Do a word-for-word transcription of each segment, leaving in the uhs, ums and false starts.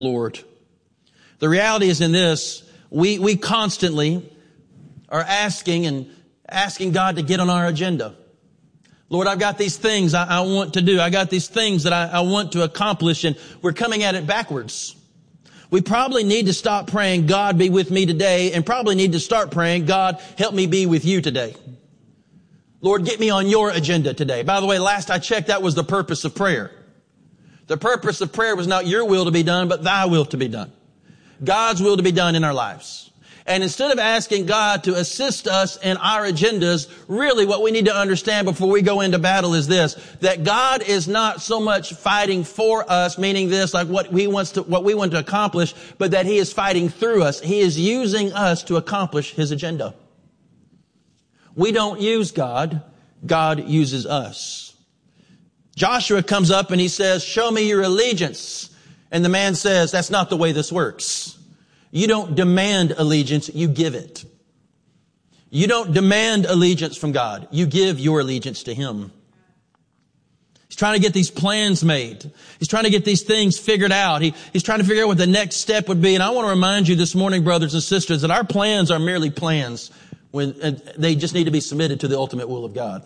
Lord. The reality is in this, we, we constantly are asking and asking God to get on our agenda. Lord, I've got these things I, I want to do. I got these things that I, I want to accomplish, and we're coming at it backwards. We probably need to stop praying, God, be with me today, and probably need to start praying, God, help me be with you today. Lord, get me on your agenda today. By the way, last I checked, that was the purpose of prayer. The purpose of prayer was not your will to be done, but thy will to be done. God's will to be done in our lives. And instead of asking God to assist us in our agendas, really what we need to understand before we go into battle is this, that God is not so much fighting for us, meaning this, like what he wants to, what we want to accomplish, but that he is fighting through us. He is using us to accomplish his agenda. We don't use God. God uses us. Joshua comes up and he says, show me your allegiance. And the man says, that's not the way this works. You don't demand allegiance, you give it. You don't demand allegiance from God. You give your allegiance to him. He's trying to get these plans made. He's trying to get these things figured out. He, he's trying to figure out what the next step would be. And I want to remind you this morning, brothers and sisters, that our plans are merely plans when they just need to be submitted to the ultimate will of God.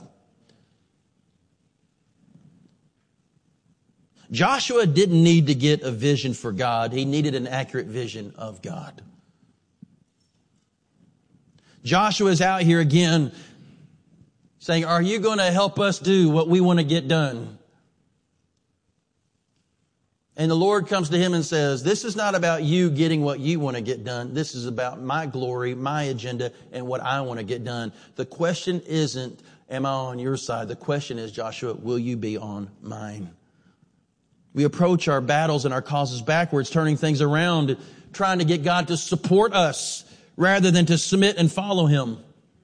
Joshua didn't need to get a vision for God. He needed an accurate vision of God. Joshua is out here again saying, are you going to help us do what we want to get done? And the Lord comes to him and says, this is not about you getting what you want to get done. This is about my glory, my agenda, and what I want to get done. The question isn't, am I on your side? The question is, Joshua, will you be on mine? We approach our battles and our causes backwards, turning things around, trying to get God to support us rather than to submit and follow him.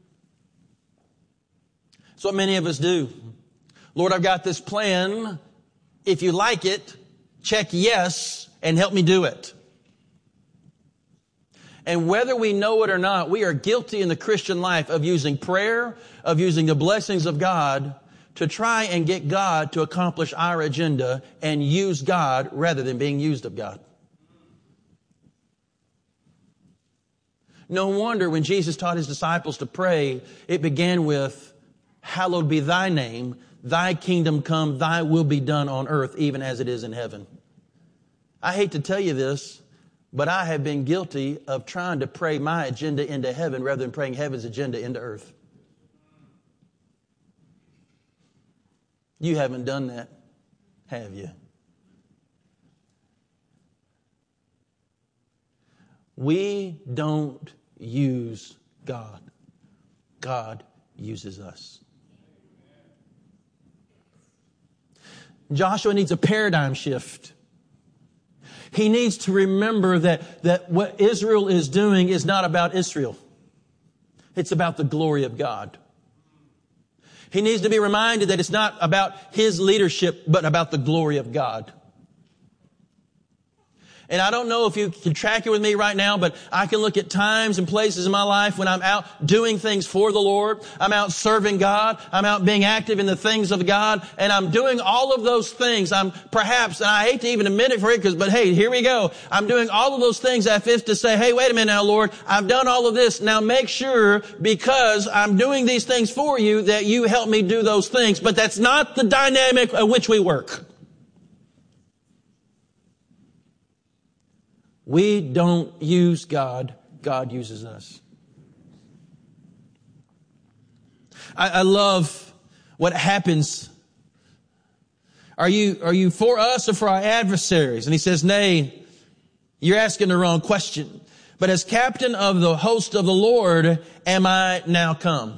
That's what many of us do. Lord, I've got this plan. If you like it, check yes and help me do it. And whether we know it or not, we are guilty in the Christian life of using prayer, of using the blessings of God to try and get God to accomplish our agenda and use God rather than being used of God. No wonder when Jesus taught his disciples to pray, it began with, hallowed be thy name, thy kingdom come, thy will be done on earth, even as it is in heaven. I hate to tell you this, but I have been guilty of trying to pray my agenda into heaven rather than praying heaven's agenda into earth. You haven't done that, have you? We don't use God. God uses us. Joshua needs a paradigm shift. He needs to remember that, that what Israel is doing is not about Israel. It's about the glory of God. He needs to be reminded that it's not about his leadership, but about the glory of God. And I don't know if you can track it with me right now, but I can look at times and places in my life when I'm out doing things for the Lord. I'm out serving God. I'm out being active in the things of God. And I'm doing all of those things. I'm perhaps, and I hate to even admit it for it, because, but hey, here we go. I'm doing all of those things as if to say, hey, wait a minute now, Lord, I've done all of this. Now make sure, because I'm doing these things for you, that you help me do those things. But that's not the dynamic of which we work. We don't use God. God uses us. I, I love what happens. Are you, are you for us or for our adversaries? And he says, nay, you're asking the wrong question. But as captain of the host of the Lord, am I now come?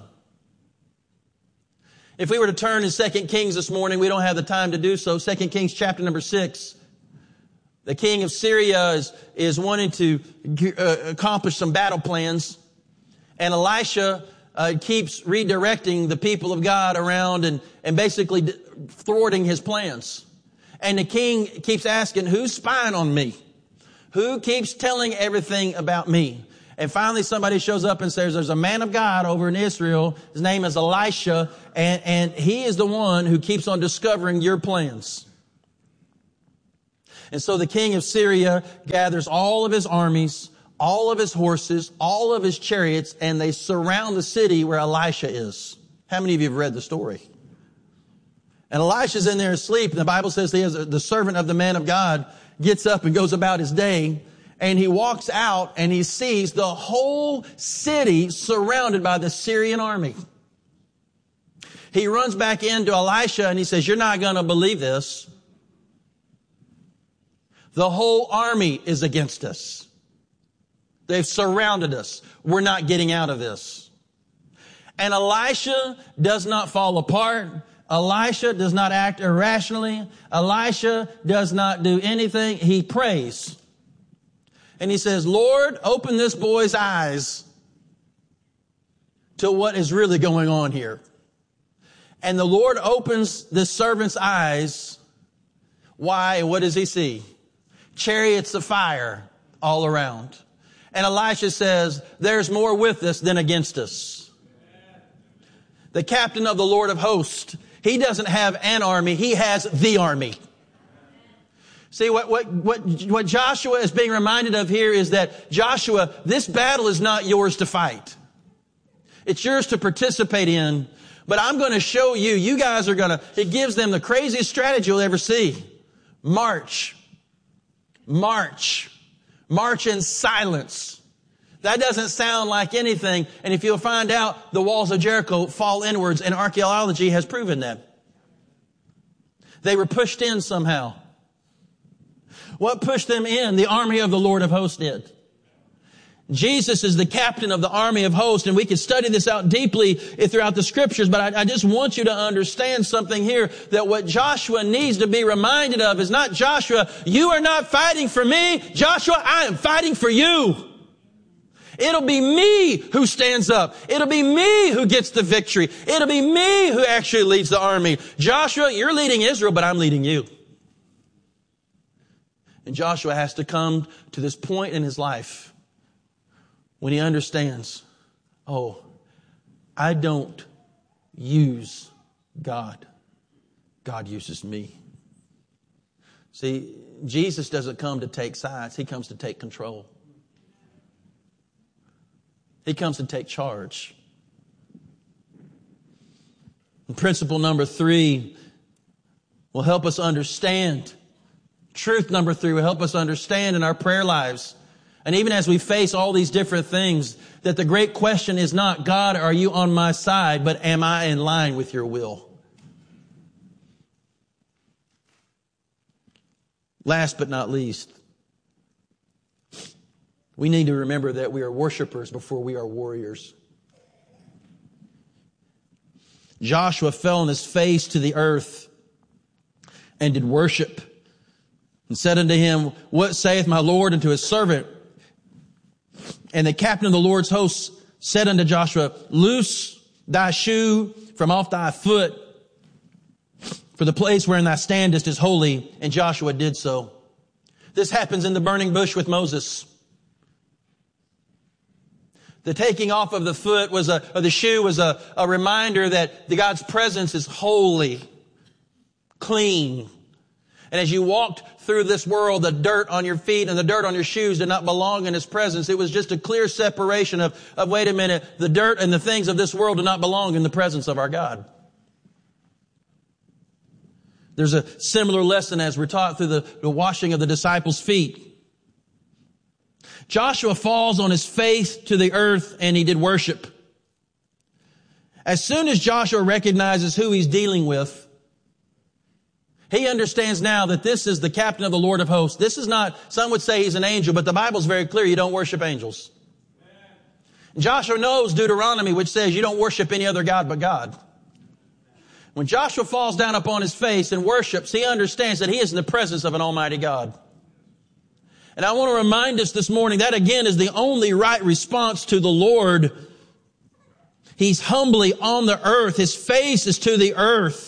If we were to turn in Second Kings this morning, we don't have the time to do so. Second Kings chapter number six. The king of Syria is, is wanting to uh, accomplish some battle plans. And Elisha uh, keeps redirecting the people of God around and, and basically d- thwarting his plans. And the king keeps asking, who's spying on me? Who keeps telling everything about me? And finally somebody shows up and says, there's a man of God over in Israel. His name is Elisha. And, and he is the one who keeps on discovering your plans. And so the king of Syria gathers all of his armies, all of his horses, all of his chariots, and they surround the city where Elisha is. How many of you have read the story? And Elisha's in there asleep. And the Bible says he is the servant of the man of God gets up and goes about his day. And he walks out and he sees the whole city surrounded by the Syrian army. He runs back into Elisha and he says, "You're not going to believe this. The whole army is against us. They've surrounded us. We're not getting out of this." And Elisha does not fall apart. Elisha does not act irrationally. Elisha does not do anything. He prays. And he says, "Lord, open this boy's eyes to what is really going on here." And the Lord opens this servant's eyes. Why? What does he see? Chariots of fire all around. And Elisha says, "There's more with us than against us." The captain of the Lord of hosts, he doesn't have an army, he has the army. See, what, what, what, what Joshua is being reminded of here is that, Joshua, this battle is not yours to fight. It's yours to participate in. But I'm going to show you, you guys are going to, it gives them the craziest strategy you'll ever see. March. March. March in silence. That doesn't sound like anything. And if you'll find out, the walls of Jericho fall inwards, and archaeology has proven that. They were pushed in somehow. What pushed them in? The army of the Lord of hosts did. Jesus is the captain of the army of hosts, and we could study this out deeply throughout the scriptures, but I, I just want you to understand something here, that what Joshua needs to be reminded of is not, "Joshua, you are not fighting for me. Joshua, I am fighting for you. It'll be me who stands up. It'll be me who gets the victory. It'll be me who actually leads the army. Joshua, you're leading Israel, but I'm leading you." And Joshua has to come to this point in his life when he understands, oh, I don't use God. God uses me. See, Jesus doesn't come to take sides. He comes to take control. He comes to take charge. And principle number three will help us understand. Truth number three will help us understand in our prayer lives. And even as we face all these different things, that the great question is not, "God, are you on my side?" but am I in line with your will? Last but not least, we need to remember that we are worshipers before we are warriors. Joshua fell on his face to the earth and did worship, and said unto him, "What saith my Lord unto his servant?" And the captain of the Lord's hosts said unto Joshua, "Loose thy shoe from off thy foot, for the place wherein thou standest is holy." And Joshua did so. This happens in the burning bush with Moses. The taking off of the foot was a, or the shoe was a, a reminder that the God's presence is holy, clean. And as you walked through this world, the dirt on your feet and the dirt on your shoes did not belong in His presence. It was just a clear separation of, of, wait a minute, the dirt and the things of this world do not belong in the presence of our God. There's a similar lesson as we're taught through the, the washing of the disciples' feet. Joshua falls on his face to the earth and he did worship. As soon as Joshua recognizes who he's dealing with, he understands now that this is the captain of the Lord of hosts. This is not, some would say he's an angel, but the Bible's very clear, you don't worship angels. Joshua knows Deuteronomy, which says you don't worship any other God but God. When Joshua falls down upon his face and worships, he understands that he is in the presence of an almighty God. And I want to remind us this morning that again is the only right response to the Lord. He's humbly on the earth. His face is to the earth.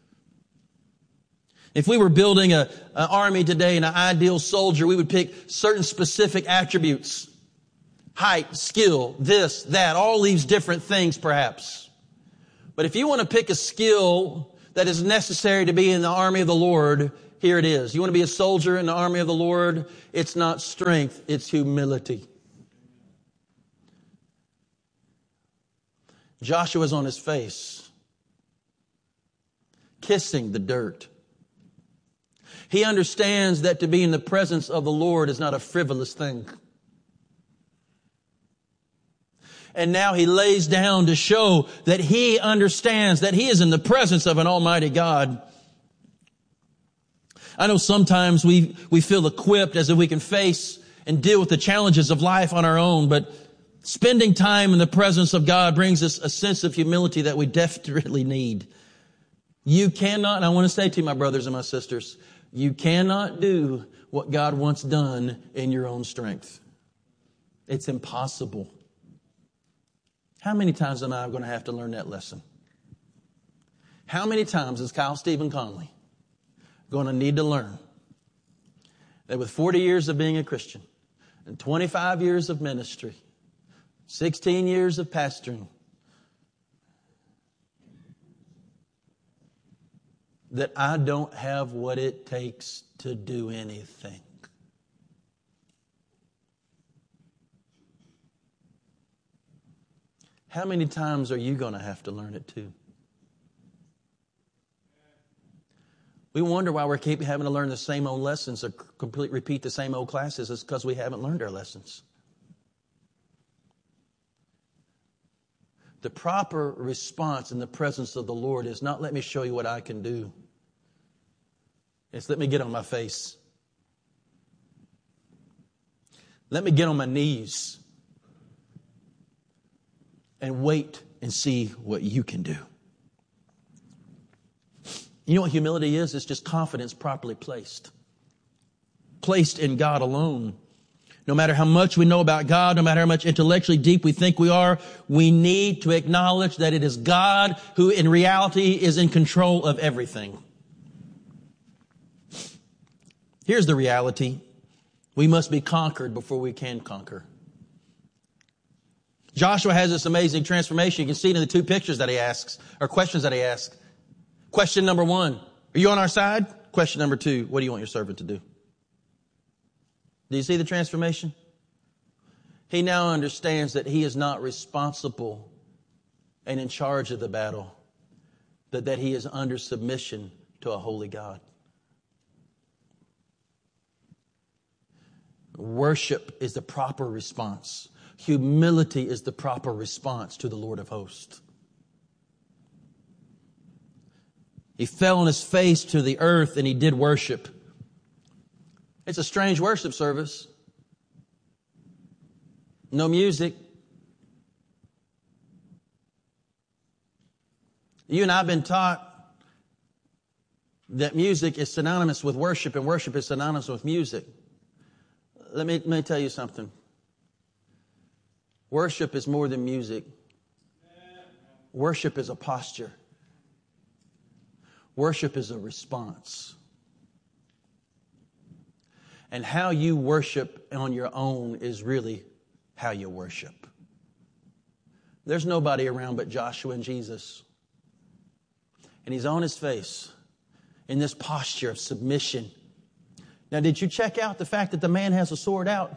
If we were building a, an army today, an ideal soldier, we would pick certain specific attributes. Height, skill, this, that, all these different things perhaps. But if you want to pick a skill that is necessary to be in the army of the Lord, Here it is. You want to be a soldier in the army of the Lord? It's not strength, it's humility. Joshua's on his face, kissing the dirt. He understands that to be in the presence of the Lord is not a frivolous thing. And now he lays down to show that he understands that he is in the presence of an almighty God. I know sometimes we, we feel equipped as if we can face and deal with the challenges of life on our own, but spending time in the presence of God brings us a sense of humility that we desperately need. You cannot, and I want to say to you, my brothers and my sisters, you cannot do what God wants done in your own strength. It's impossible. How many times am I going to have to learn that lesson? How many times is Kyle Stephen Conley going to need to learn that with forty years of being a Christian and twenty-five years of ministry, sixteen years of pastoring, that I don't have what it takes to do anything? How many times are you going to have to learn it too? We wonder why we keep having to learn the same old lessons or complete repeat the same old classes. It's because we haven't learned our lessons. The proper response in the presence of the Lord is not, let me show you what I can do. It's, let me get on my face. Let me get on my knees and wait and see what you can do. You know what humility is? It's just confidence properly placed. Placed in God alone. No matter how much we know about God, no matter how much intellectually deep we think we are, we need to acknowledge that it is God who in reality is in control of everything. Here's the reality. We must be conquered before we can conquer. Joshua has this amazing transformation. You can see it in the two pictures that he asks, or questions that he asks. Question number one, are you on our side? Question number two, what do you want your servant to do? Do you see the transformation? He now understands that he is not responsible and in charge of the battle, but that he is under submission to a holy God. Worship is the proper response. Humility is the proper response to the Lord of hosts. He fell on his face to the earth and he did worship. It's a strange worship service. No music. You and I have been taught that music is synonymous with worship and worship is synonymous with music. Let me, let me tell you something. Worship is more than music. Worship is a posture. Worship is a response. And how you worship on your own is really how you worship. There's nobody around but Joshua and Jesus. And he's on his face in this posture of submission. Now, did you check out the fact that the man has a sword out?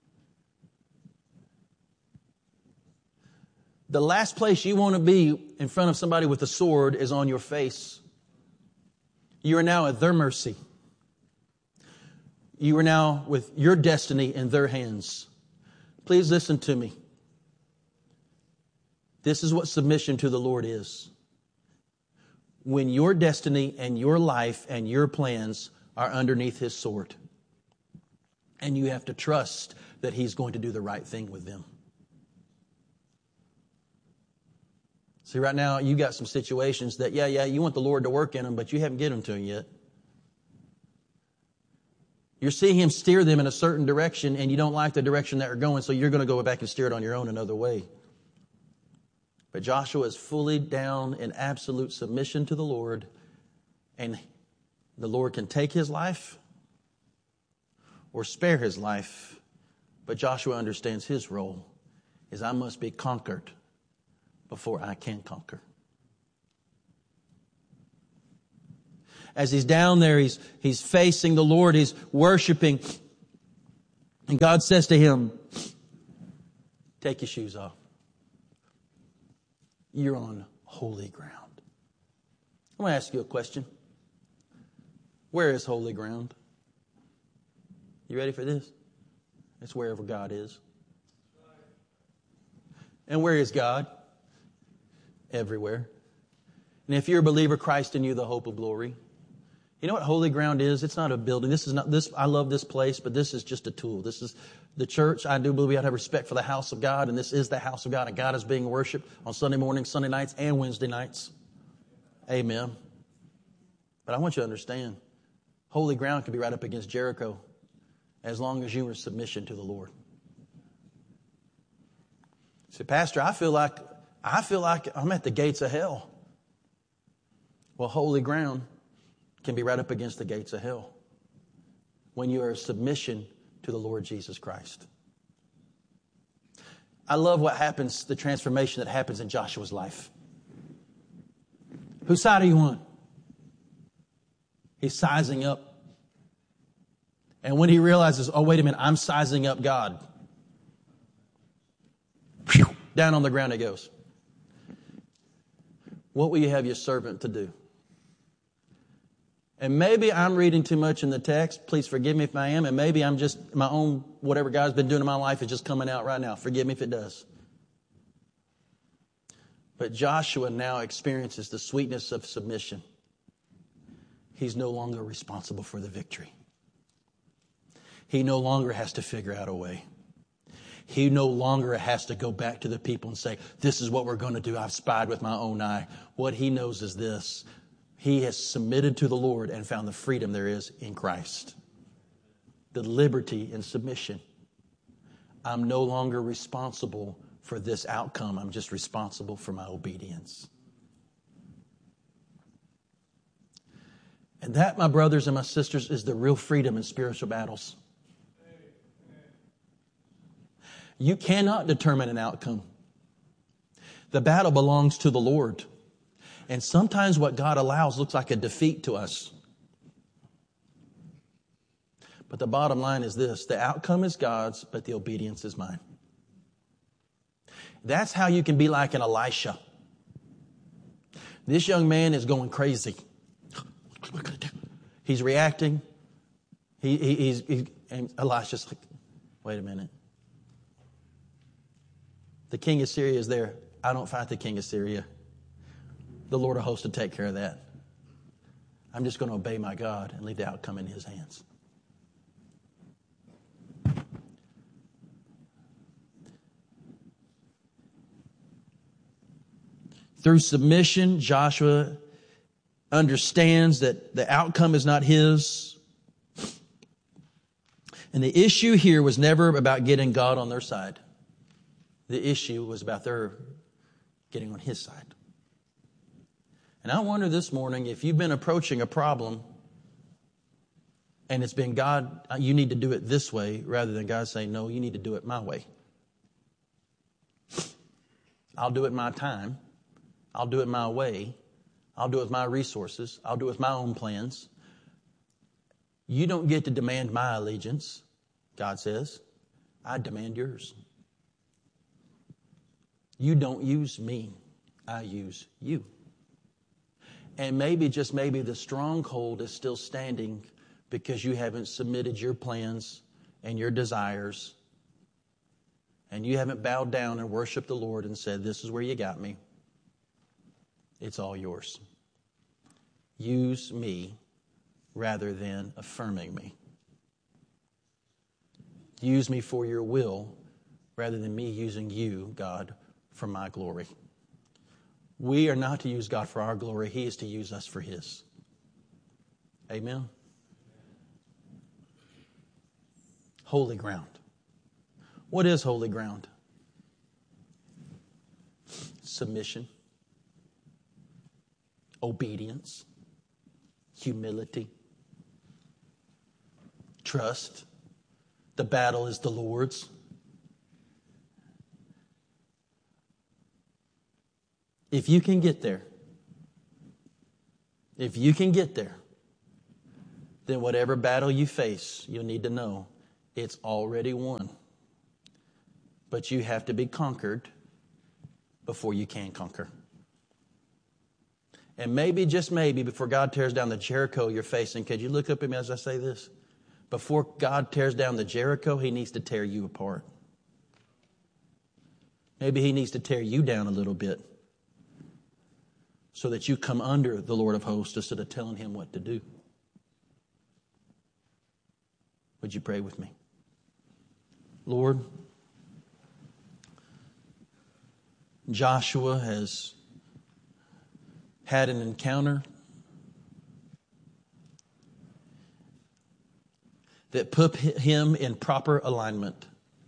The last place you want to be in front of somebody with a sword is on your face. You are now at their mercy. You are now with your destiny in their hands. Please listen to me. This is what submission to the Lord is. When your destiny and your life and your plans are underneath His sword. And you have to trust that He's going to do the right thing with them. See, right now, you got some situations that, yeah, yeah, you want the Lord to work in them, but you haven't given them to Him yet. You're seeing Him steer them in a certain direction, and you don't like the direction that they're going, so you're going to go back and steer it on your own another way. But Joshua is fully down in absolute submission to the Lord, and the Lord can take his life or spare his life. But Joshua understands his role is I must be conquered before I can conquer. As he's down there, he's, he's facing the Lord, he's worshiping. And God says to him, take your shoes off. You're on holy ground. I'm going to ask you a question. Where is holy ground? You ready for this? It's wherever God is. And where is God? Everywhere. And if you're a believer, Christ in you, the hope of glory. You know what holy ground is? It's not a building. This is not this. I love this place, but this is just a tool. This is the church. I do believe we ought to have respect for the house of God, and this is the house of God, and God is being worshipped on Sunday mornings, Sunday nights, and Wednesday nights. Amen. But I want you to understand, holy ground can be right up against Jericho as long as you are in submission to the Lord. Say, Pastor, I feel like I feel like I'm at the gates of hell. Well, holy ground can be right up against the gates of hell when you are in submission to the Lord Jesus Christ. I love what happens, the transformation that happens in Joshua's life. Whose side are you on? He's sizing up. And when he realizes, oh, wait a minute, I'm sizing up God. Down on the ground he goes. What will you have your servant to do? And maybe I'm reading too much in the text. Please forgive me if I am. And maybe I'm just, my own, whatever God's been doing in my life is just coming out right now. Forgive me if it does. But Joshua now experiences the sweetness of submission. He's no longer responsible for the victory. He no longer has to figure out a way. He no longer has to go back to the people and say, this is what we're going to do. I've spied with my own eye. What he knows is this. He has submitted to the Lord and found the freedom there is in Christ. The liberty in submission. I'm no longer responsible for this outcome. I'm just responsible for my obedience. And that, my brothers and my sisters, is the real freedom in spiritual battles. You cannot determine an outcome. The battle belongs to the Lord. And sometimes what God allows looks like a defeat to us. But the bottom line is this. The outcome is God's, but the obedience is mine. That's how you can be like an Elisha. This young man is going crazy. He's reacting. He, he, he's, he, and Elisha's like, wait a minute. The king of Syria is there. I don't fight the king of Syria. The Lord of hosts will take care of that. I'm just going to obey my God and leave the outcome in his hands. Through submission, Joshua understands that the outcome is not his. And the issue here was never about getting God on their side. The issue was about their getting on his side. And I wonder this morning if you've been approaching a problem and it's been God, you need to do it this way, rather than God saying, no, you need to do it my way. I'll do it my time. I'll do it my way. I'll do it with my resources. I'll do it with my own plans. You don't get to demand my allegiance, God says. I demand yours. You don't use me. I use you. And maybe, just maybe, the stronghold is still standing because you haven't submitted your plans and your desires. And you haven't bowed down and worshiped the Lord and said, this is where you got me. It's all yours. Use me rather than affirming me. Use me for your will rather than me using you, God, for my glory. We are not to use God for our glory. He is to use us for his. Amen. Holy ground. What is holy ground? Submission. Obedience. Humility. Trust. The battle is the Lord's. If you can get there, if you can get there, then whatever battle you face, you'll need to know it's already won. But you have to be conquered before you can conquer. And maybe, just maybe, before God tears down the Jericho you're facing, could you look up at me as I say this? Before God tears down the Jericho, He needs to tear you apart. Maybe He needs to tear you down a little bit so that you come under the Lord of hosts instead of telling Him what to do. Would you pray with me? Lord, Joshua has had an encounter that put him in proper alignment.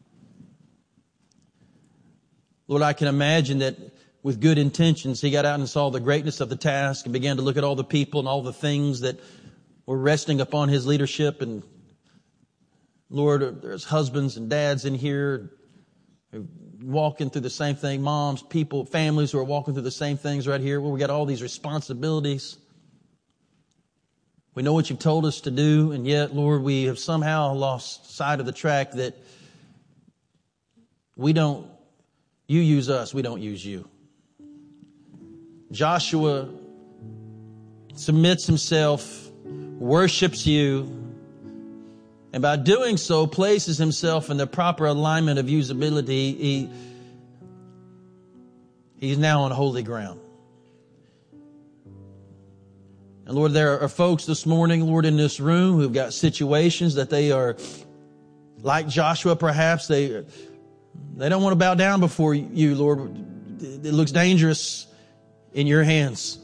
Lord, I can imagine that with good intentions, he got out and saw the greatness of the task and began to look at all the people and all the things that were resting upon his leadership. And Lord, there's husbands and dads in here walking through the same thing, moms, people, families who are walking through the same things right here, where we got all these responsibilities. We know what you've told us to do, and yet, Lord, we have somehow lost sight of the track that we don't, you use us, we don't use you. Joshua submits himself, worships you, and by doing so, places himself in the proper alignment of usability. He, he's now on holy ground. And Lord, there are folks this morning, Lord, in this room who've got situations that they are, like Joshua perhaps, they, they don't want to bow down before you, Lord. It looks dangerous in your hands.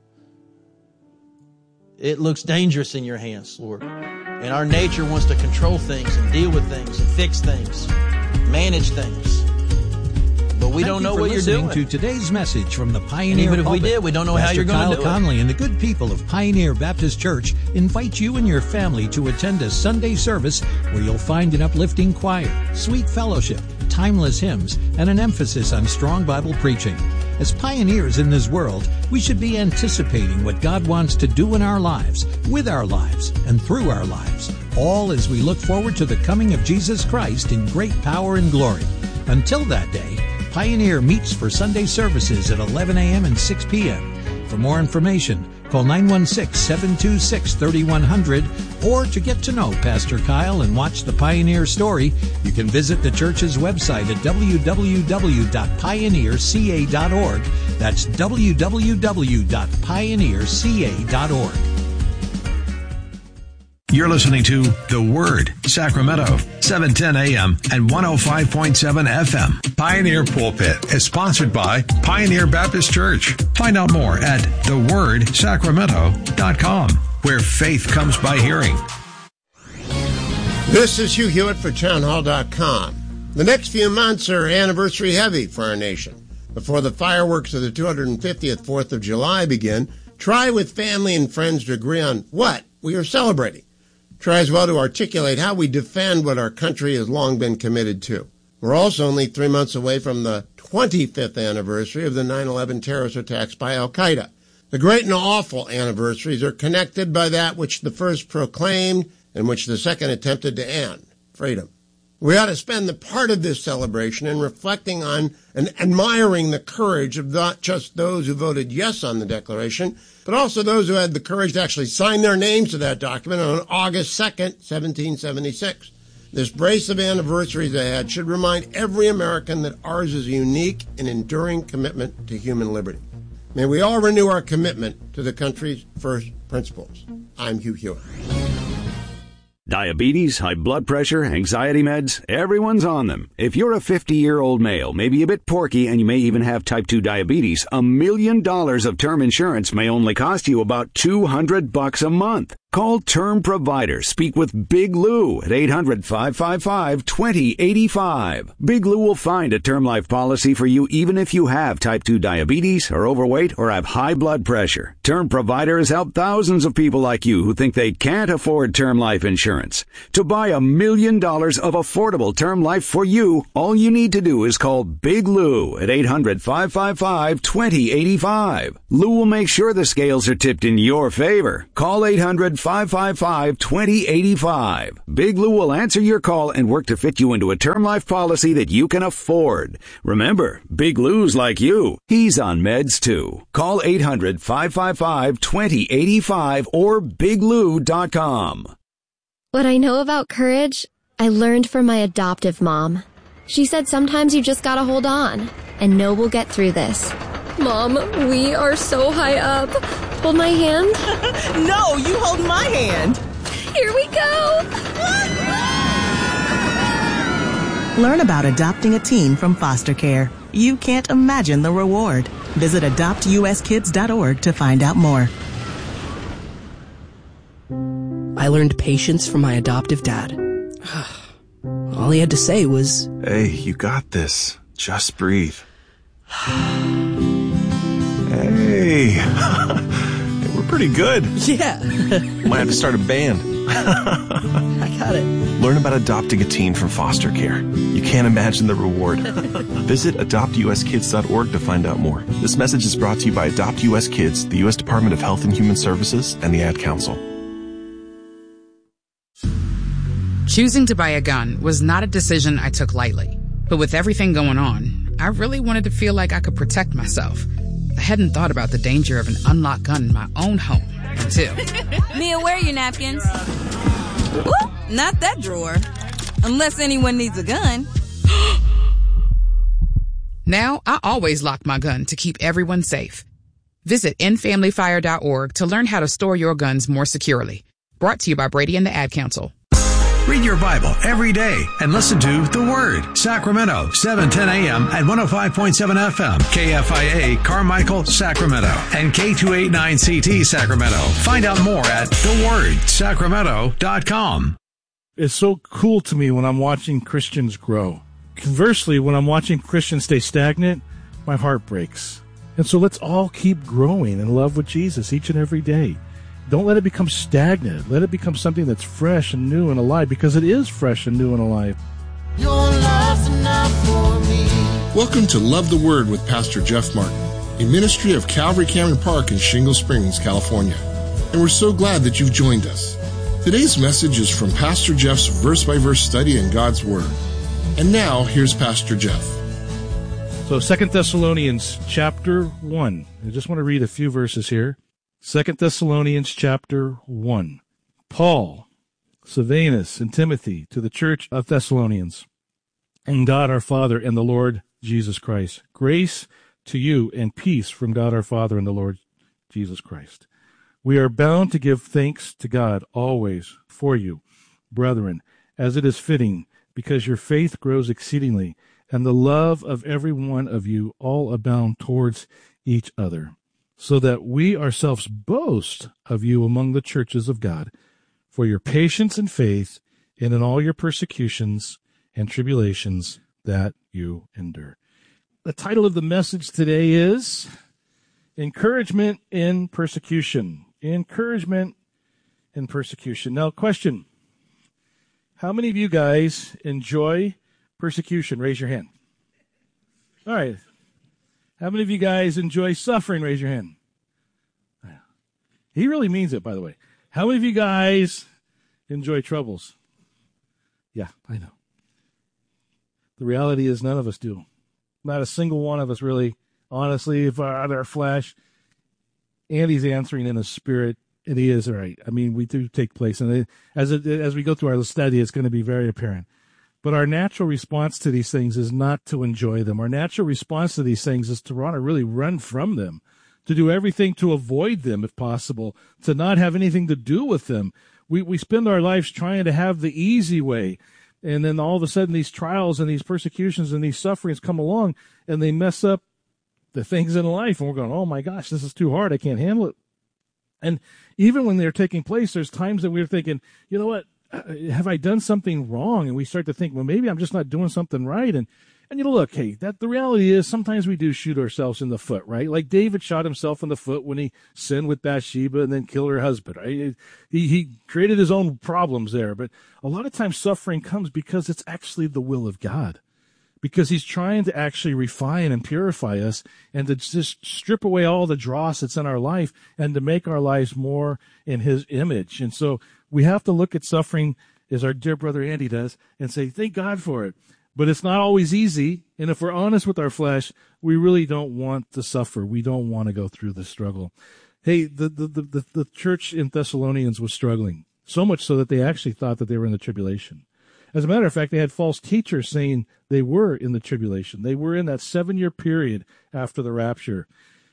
It looks dangerous in your hands, Lord. And our nature wants to control things and deal with things and fix things, manage things. But we Thank don't know you what you're doing. To today's message from the Pioneer and even if Pulpit. we did, we don't know Pastor how you're going to do Kyle Conley it. and the good people of Pioneer Baptist Church invite you and your family to attend a Sunday service where you'll find an uplifting choir, sweet fellowship, timeless hymns, and an emphasis on strong Bible preaching. As pioneers in this world, we should be anticipating what God wants to do in our lives, with our lives, and through our lives, all as we look forward to the coming of Jesus Christ in great power and glory. Until that day, Pioneer meets for Sunday services at eleven a.m. and six p.m. For more information, call nine one six, seven two six, three one zero zero, or to get to know Pastor Kyle and watch the Pioneer story, you can visit the church's website at w w w dot pioneer c a dot org. That's w w w dot pioneer c a dot org. You're listening to The Word, Sacramento, seven ten a.m. and one oh five point seven F M. Pioneer Pulpit is sponsored by Pioneer Baptist Church. Find out more at the word sacramento dot com, where faith comes by hearing. This is Hugh Hewitt for town hall dot com. The next few months are anniversary heavy for our nation. Before the fireworks of the two hundred fiftieth fourth of July begin, try with family and friends to agree on what we are celebrating. Try as well to articulate how we defend what our country has long been committed to. We're also only three months away from the twenty-fifth anniversary of the nine eleven terrorist attacks by Al-Qaeda. The great and awful anniversaries are connected by that which the first proclaimed and which the second attempted to end, freedom. We ought to spend the part of this celebration in reflecting on and admiring the courage of not just those who voted yes on the Declaration, but also those who had the courage to actually sign their names to that document on August second, seventeen seventy-six. This brace of anniversaries ahead should remind every American that ours is a unique and enduring commitment to human liberty. May we all renew our commitment to the country's first principles. I'm Hugh Hewitt. Diabetes, high blood pressure, anxiety meds, everyone's on them. If you're a fifty-year-old male, maybe a bit porky, and you may even have type two diabetes, a million dollars of term insurance may only cost you about two hundred bucks a month. Call Term Provider. Speak with Big Lou at eight hundred, five five five, two zero eight five. Big Lou will find a term life policy for you even if you have type two diabetes, are overweight, or have high blood pressure. Term Provider has helped thousands of people like you who think they can't afford term life insurance. To buy a million dollars of affordable term life for you, all you need to do is call Big Lou at eight hundred, five five five, two zero eight five. Lou will make sure the scales are tipped in your favor. Call eight hundred, five five five, two zero eight five. Big Lou will answer your call and work to fit you into a term life policy that you can afford. Remember, Big Lou's like you. He's on meds too. Call eight hundred, five five five, two zero eight five or big lou dot com. What I know about courage, I learned from my adoptive mom. She said sometimes you just gotta hold on and know we'll get through this. Mom, we are so high up. Hold my hand. No, you hold my hand. Here we go. Learn about adopting a teen from foster care. You can't imagine the reward. Visit adopt u s kids dot org to find out more. I learned patience from my adoptive dad. All he had to say was, "Hey, you got this. Just breathe." Hey, we're pretty good. Yeah. Might have to start a band. I got it. Learn about adopting a teen from foster care. You can't imagine the reward. Visit adopt u s kids dot org to find out more. This message is brought to you by Adopt U S Kids, the U S Department of Health and Human Services, and the Ad Council. Choosing to buy a gun was not a decision I took lightly. But with everything going on, I really wanted to feel like I could protect myself. I hadn't thought about the danger of an unlocked gun in my own home until... Mia, where are your napkins? Ooh, not that drawer. Unless anyone needs a gun. Now, I always lock my gun to keep everyone safe. Visit end family fire dot org to learn how to store your guns more securely. Brought to you by Brady and the Ad Council. Read your Bible every day and listen to The Word. Sacramento, seven ten a.m. at one oh five point seven F M. K F I A, Carmichael, Sacramento. And K two eighty-nine C T, Sacramento. Find out more at the word sacramento dot com. It's so cool to me when I'm watching Christians grow. Conversely, when I'm watching Christians stay stagnant, my heart breaks. And so let's all keep growing in love with Jesus each and every day. Don't let it become stagnant. Let it become something that's fresh and new and alive, because it is fresh and new and alive. Your love's enough for me. Welcome to Love the Word with Pastor Jeff Martin, a ministry of Calvary Cameron Park in Shingle Springs, California. And we're so glad that you've joined us. Today's message is from Pastor Jeff's verse-by-verse study in God's Word. And now, here's Pastor Jeff. So Second Thessalonians chapter one. I just want to read a few verses here. Second Thessalonians chapter one. Paul, Silvanus, and Timothy to the church of Thessalonians, and God our Father and the Lord Jesus Christ. Grace to you and peace from God our Father and the Lord Jesus Christ. We are bound to give thanks to God always for you, brethren, as it is fitting, because your faith grows exceedingly, and the love of every one of you all abound towards each other, so that we ourselves boast of you among the churches of God, for your patience and faith, and in all your persecutions and tribulations that you endure. The title of the message today is Encouragement in Persecution. Encouragement in Persecution. Now, question. How many of you guys enjoy persecution? Raise your hand. All right. How many of you guys enjoy suffering? Raise your hand. He really means it, by the way. How many of you guys enjoy troubles? Yeah, I know. The reality is none of us do. Not a single one of us really. Honestly, if our, our flesh, Andy's answering in a spirit, and he is right. I mean, we do take place. And it, as, it, as we go through our study, it's going to be very apparent. But our natural response to these things is not to enjoy them. Our natural response to these things is to want to really run from them, to do everything to avoid them if possible, to not have anything to do with them. We we spend our lives trying to have the easy way. And then all of a sudden these trials and these persecutions and these sufferings come along and they mess up the things in life. And we're going, oh my gosh, this is too hard. I can't handle it. And even when they're taking place, there's times that we're thinking, you know what? Have I done something wrong? And we start to think, well, maybe I'm just not doing something right. And, and you know, look, hey, that the reality is sometimes we do shoot ourselves in the foot, right? Like David shot himself in the foot when he sinned with Bathsheba and then killed her husband, right? He, he created his own problems there. But a lot of times suffering comes because it's actually the will of God. because he's trying to actually refine and purify us and to just strip away all the dross that's in our life and to make our lives more in his image. And so we have to look at suffering, as our dear brother Andy does, and say, thank God for it. But it's not always easy, and if we're honest with our flesh, we really don't want to suffer. We don't want to go through the struggle. Hey, the, the, the, the church in Thessalonians was struggling, so much so that they actually thought that they were in the tribulation. As a matter of fact, they had false teachers saying they were in the tribulation. They were in that seven-year period after the rapture.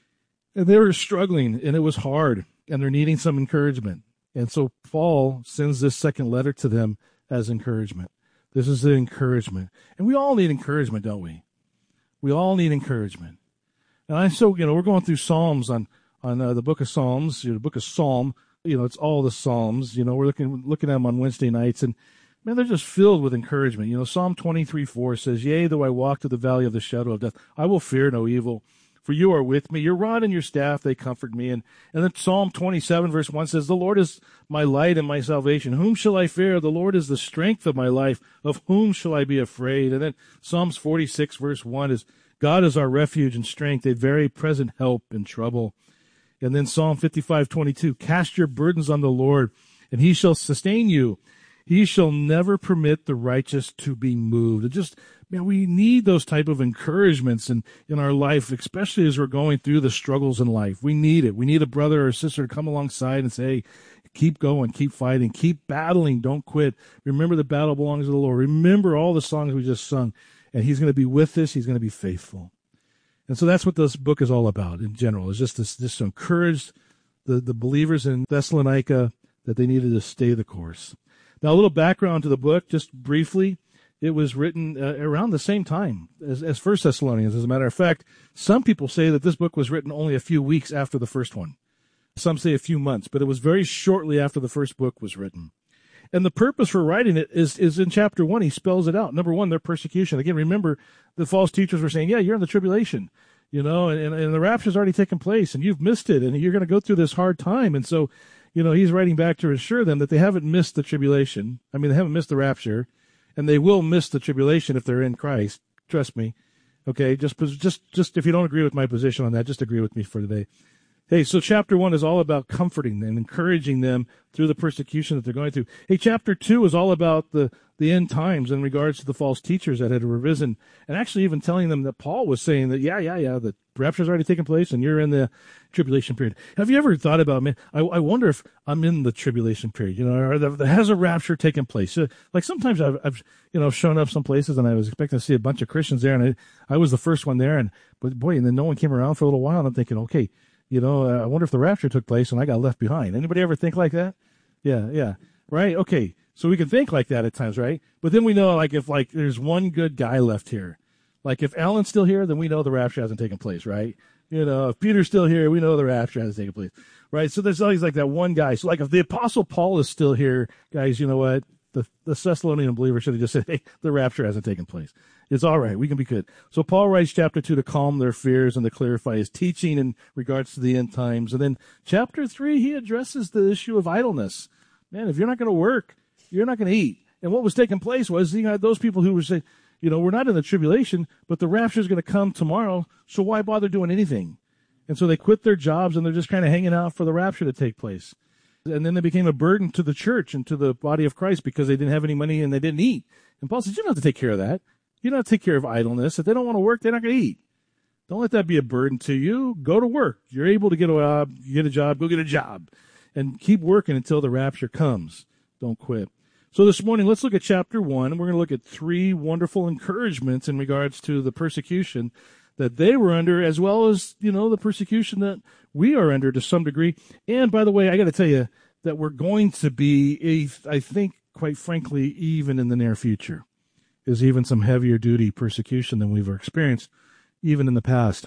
And they were struggling, and it was hard, and they're needing some encouragement. And so Paul sends this second letter to them as encouragement. This is the encouragement. And we all need encouragement, don't we? We all need encouragement. And I so, you know, we're going through Psalms on, on uh, the book of Psalms, you know, the book of Psalm. You know, it's all the Psalms. You know, we're looking looking at them on Wednesday nights, and man, they're just filled with encouragement. You know, Psalm twenty-three four says, yea, though I walk through the valley of the shadow of death, I will fear no evil, for you are with me. Your rod and your staff, they comfort me. And, and then Psalm twenty-seven verse one says, the Lord is my light and my salvation. Whom shall I fear? The Lord is the strength of my life. Of whom shall I be afraid? And then Psalms forty-six verse one is, God is our refuge and strength, a very present help in trouble. And then Psalm fifty-five twenty-two, cast your burdens on the Lord, and he shall sustain you. He shall never permit the righteous to be moved. It just, man, we need those type of encouragements in, in our life, especially as we're going through the struggles in life. We need it. We need a brother or sister to come alongside and say, hey, keep going, keep fighting, keep battling, don't quit. Remember the battle belongs to the Lord. Remember all the songs we just sung, and he's going to be with us. He's going to be faithful. And so that's what this book is all about in general, is just this, this to encourage the, the believers in Thessalonica that they needed to stay the course. Now, a little background to the book, just briefly. It was written uh, around the same time as, as First Thessalonians. As a matter of fact, some people say that this book was written only a few weeks after the first one. Some say a few months, but it was very shortly after the first book was written. And the purpose for writing it is, is in chapter one. He spells it out. Number one, their persecution. Again, remember, the false teachers were saying, yeah, you're in the tribulation, you know, and, and the rapture's already taken place, and you've missed it, and you're going to go through this hard time. And so, you know, he's writing back to assure them that they haven't missed the tribulation. I mean, they haven't missed the rapture, and they will miss the tribulation if they're in Christ. Trust me. Okay, just, just, just if you don't agree with my position on that, just agree with me for today. Hey, so chapter one is all about comforting and encouraging them through the persecution that they're going through. Hey, chapter two is all about the, the end times in regards to the false teachers that had arisen, and actually even telling them that Paul was saying that, yeah, yeah, yeah, the rapture's already taken place and you're in the tribulation period. Have you ever thought about, man, I, I wonder if I'm in the tribulation period, you know, or the, has a rapture taken place? So, like sometimes I've, I've, you know, shown up some places and I was expecting to see a bunch of Christians there, and I, I was the first one there, and, but boy, and then no one came around for a little while, and I'm thinking, okay, you know, uh, I wonder if the rapture took place and I got left behind. Anybody ever think like that? Yeah, yeah. Right? Okay. So we can think like that at times, right? But then we know, like, if, like, there's one good guy left here. Like, if Alan's still here, then we know the rapture hasn't taken place, right? You know, if Peter's still here, we know the rapture hasn't taken place, right? So there's always, like, that one guy. So, like, if the Apostle Paul is still here, guys, you know what? The, the Thessalonian believer should have just said, hey, the rapture hasn't taken place. It's all right. We can be good. So Paul writes chapter two to calm their fears and to clarify his teaching in regards to the end times. And then chapter three, he addresses the issue of idleness. Man, if you're not going to work, you're not going to eat. And what was taking place was, you know, those people who were saying, you know, we're not in the tribulation, but the rapture is going to come tomorrow, so why bother doing anything? And so they quit their jobs and they're just kind of hanging out for the rapture to take place. And then they became a burden to the church and to the body of Christ because they didn't have any money and they didn't eat. And Paul says, you don't have to take care of that. You don't have to take care of idleness. If they don't want to work, they're not going to eat. Don't let that be a burden to you. Go to work. You're able to get a job, get a job, go get a job. And keep working until the rapture comes. Don't quit. So this morning, let's look at chapter one, and we're going to look at three wonderful encouragements in regards to the persecution that they were under, as well as, you know, the persecution that we are under to some degree. And by the way, I got to tell you that we're going to be, a, I think, quite frankly, even in the near future, is even some heavier duty persecution than we've experienced, even in the past.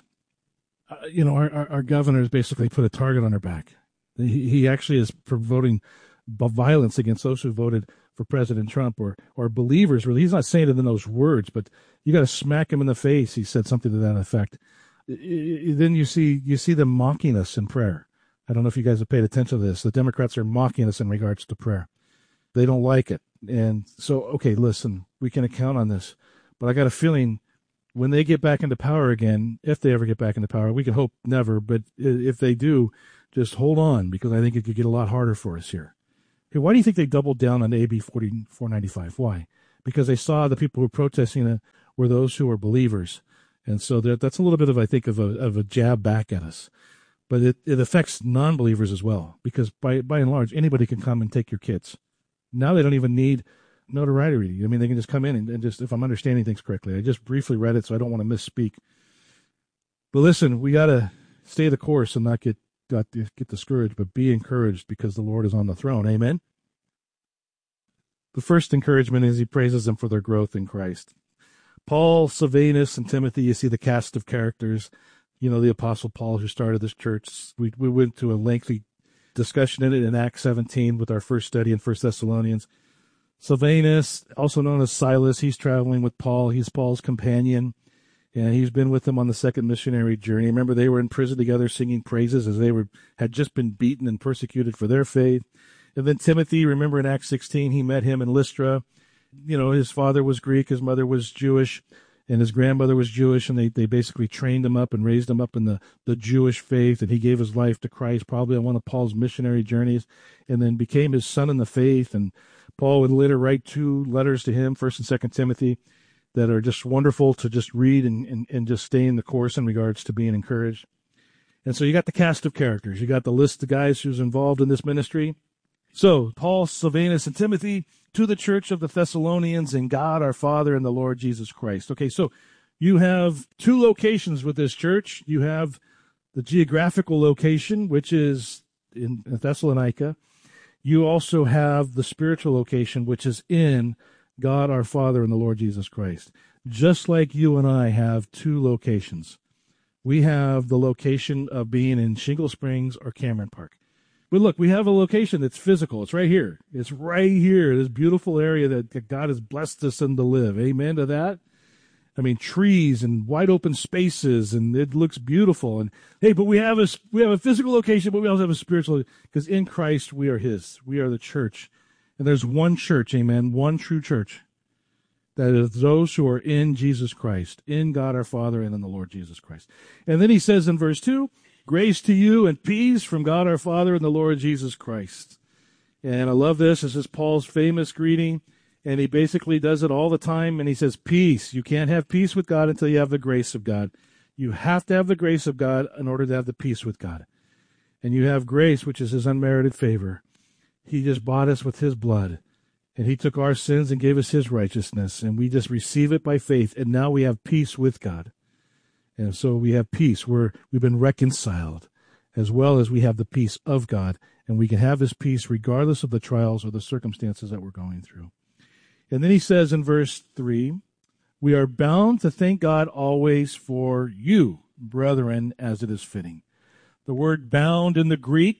Uh, you know, our, our, our governor has basically put a target on our back. He, he actually is promoting violence against those who voted for President Trump, or or believers, really. He's not saying it in those words, but you got to smack him in the face. He said something to that effect. Then you see you see them mocking us in prayer. I don't know if you guys have paid attention to this. The Democrats are mocking us in regards to prayer. They don't like it. And so, okay, listen, we can account on this, but I got a feeling when they get back into power again, if they ever get back into power, we can hope never, but if they do, just hold on, because I think it could get a lot harder for us here. Okay, why do you think they doubled down on A B forty-four ninety-five? Why? Because they saw the people who were protesting it were those who were believers. And so that, that's a little bit of, I think, of a, of a jab back at us. But it, it affects non-believers as well, because by, by and large, anybody can come and take your kids. Now they don't even need notoriety. I mean, they can just come in and, and just, if I'm understanding things correctly, I just briefly read it, so I don't want to misspeak. But listen, we got to stay the course and not get, got to get discouraged, but be encouraged, because the Lord is on the throne. Amen? The first encouragement is he praises them for their growth in Christ. Paul, Silvanus, and Timothy, you see the cast of characters. You know, the Apostle Paul who started this church. We we went to a lengthy discussion in it in Acts seventeen with our first study in First Thessalonians. Silvanus, also known as Silas, he's traveling with Paul. He's Paul's companion, and he's been with him on the second missionary journey. Remember, they were in prison together singing praises as they were had just been beaten and persecuted for their faith. And then Timothy, remember in Acts sixteen, he met him in Lystra. You know, his father was Greek, his mother was Jewish, and his grandmother was Jewish, and they, they basically trained him up and raised him up in the, the Jewish faith, and he gave his life to Christ probably on one of Paul's missionary journeys, and then became his son in the faith. And Paul would later write two letters to him, First and Second Timothy, that are just wonderful to just read and, and, and just stay in the course in regards to being encouraged. And so you got the cast of characters. You got the list of guys who's involved in this ministry. So Paul, Silvanus, and Timothy to the church of the Thessalonians, and God our Father and the Lord Jesus Christ. Okay, so you have two locations with this church. You have the geographical location, which is in Thessalonica. You also have the spiritual location, which is in God our Father and the Lord Jesus Christ. Just like you and I have two locations. We have the location of being in Shingle Springs or Cameron Park. But look, we have a location that's physical. It's right here. It's right here, this beautiful area that God has blessed us in to live. Amen to that? I mean, trees and wide open spaces, and it looks beautiful. And hey, but we have a, we have a physical location, but we also have a spiritual, because in Christ we are his. We are the church. And there's one church, amen, one true church. That is those who are in Jesus Christ, in God our Father and in the Lord Jesus Christ. And then he says in verse two, grace to you and peace from God our Father and the Lord Jesus Christ. And I love this. This is Paul's famous greeting, and he basically does it all the time, and he says, peace. You can't have peace with God until you have the grace of God. You have to have the grace of God in order to have the peace with God. And you have grace, which is his unmerited favor. He just bought us with his blood, and he took our sins and gave us his righteousness, and we just receive it by faith, and now we have peace with God. And so we have peace. We're, we've been reconciled, as well as we have the peace of God. And we can have this peace regardless of the trials or the circumstances that we're going through. And then he says in verse three, we are bound to thank God always for you, brethren, as it is fitting. The word bound in the Greek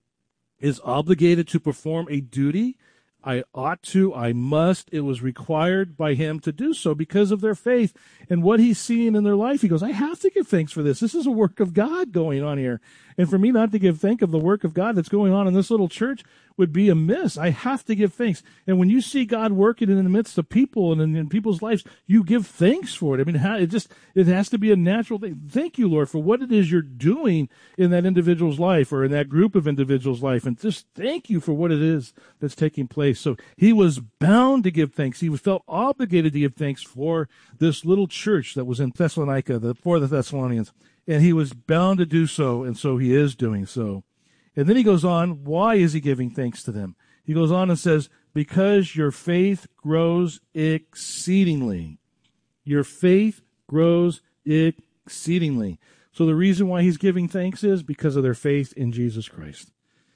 is obligated to perform a duty. I ought to, I must. It was required by him to do so because of their faith and what he's seeing in their life. He goes, I have to give thanks for this. This is a work of God going on here. And for me not to give thanks of the work of God that's going on in this little church would be amiss. I have to give thanks. And when you see God working in the midst of people and in, in people's lives, you give thanks for it. I mean, how, it just, it has to be a natural thing. Thank you, Lord, for what it is you're doing in that individual's life or in that group of individuals' life. And just thank you for what it is that's taking place. So he was bound to give thanks. He felt obligated to give thanks for this little church that was in Thessalonica, the, for the Thessalonians. And he was bound to do so, and so he is doing so. And then he goes on, why is he giving thanks to them? He goes on and says, because your faith grows exceedingly. Your faith grows exceedingly. So the reason why he's giving thanks is because of their faith in Jesus Christ.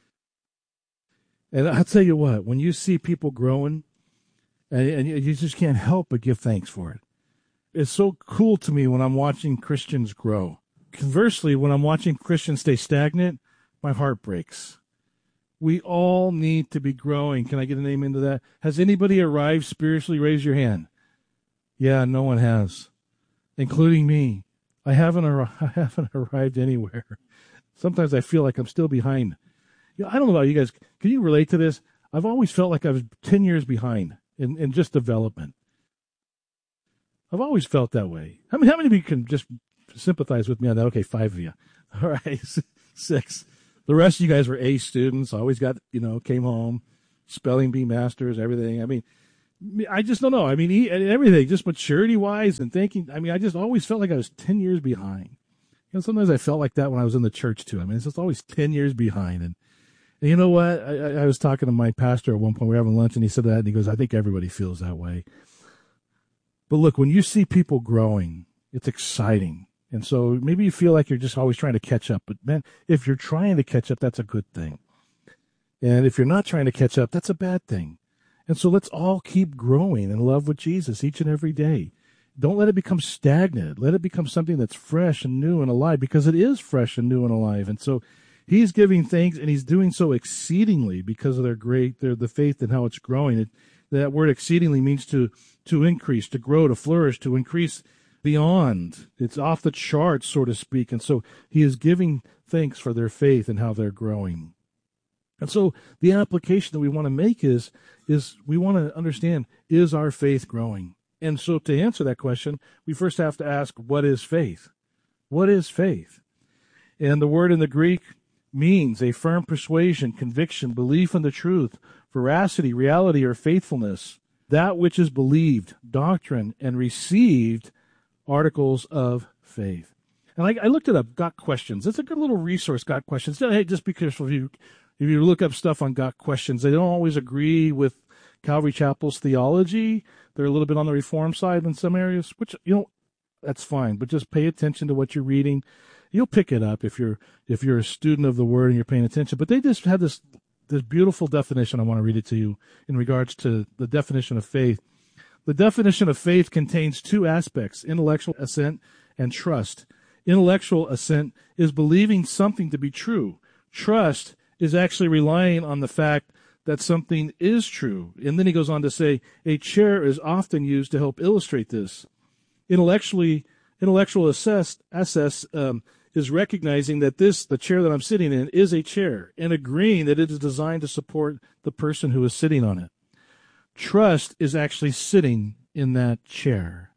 And I'll tell you what, when you see people growing, and, and you just can't help but give thanks for it. It's so cool to me when I'm watching Christians grow. Conversely, when I'm watching Christians stay stagnant, my heart breaks. We all need to be growing. Can I get an amen to that? Has anybody arrived spiritually? Raise your hand. Yeah, no one has, including me. I haven't, ar- I haven't arrived anywhere. Sometimes I feel like I'm still behind. You know, I don't know about you guys. Can you relate to this? I've always felt like I was ten years behind in, in just development. I've always felt that way. How many, how many of you can just sympathize with me on that? Okay, five of you. All right, six. The rest of you guys were A students, always got, you know, came home, spelling bee masters, everything. I mean, I just don't know. I mean, he, everything, just maturity-wise and thinking. I mean, I just always felt like I was ten years behind. You know, sometimes I felt like that when I was in the church, too. I mean, it's just always ten years behind. And, and you know what? I, I was talking to my pastor at one point. We were having lunch, and he said that, and he goes, I think everybody feels that way. But look, when you see people growing, it's exciting. And so maybe you feel like you're just always trying to catch up. But, man, if you're trying to catch up, that's a good thing. And if you're not trying to catch up, that's a bad thing. And so let's all keep growing in love with Jesus each and every day. Don't let it become stagnant. Let it become something that's fresh and new and alive, because it is fresh and new and alive. And so he's giving thanks, and he's doing so exceedingly because of their great, their, the faith and how it's growing. It, that word exceedingly means to, to increase, to grow, to flourish, to increase beyond. It's off the charts, so to speak. And so he is giving thanks for their faith and how they're growing. And so the application that we want to make is, is we want to understand, is our faith growing? And so to answer that question, we first have to ask, what is faith? What is faith? And the word in the Greek means a firm persuasion, conviction, belief in the truth, veracity, reality, or faithfulness, that which is believed, doctrine, and received, articles of faith. And I, I looked it up, Got Questions. It's a good little resource, Got Questions. Hey, just be careful if you, if you look up stuff on Got Questions. They don't always agree with Calvary Chapel's theology. They're a little bit on the Reform side in some areas, which, you know, that's fine. But just pay attention to what you're reading. You'll pick it up if you're if you're a student of the Word and you're paying attention. But they just had this this beautiful definition. I want to read it to you in regards to the definition of faith. The definition of faith contains two aspects: intellectual assent and trust. Intellectual assent is believing something to be true. Trust is actually relying on the fact that something is true. And then he goes on to say, a chair is often used to help illustrate this. Intellectually, intellectual assess, assess um, is recognizing that this, the chair that I'm sitting in, is a chair, and agreeing that it is designed to support the person who is sitting on it. Trust is actually sitting in that chair.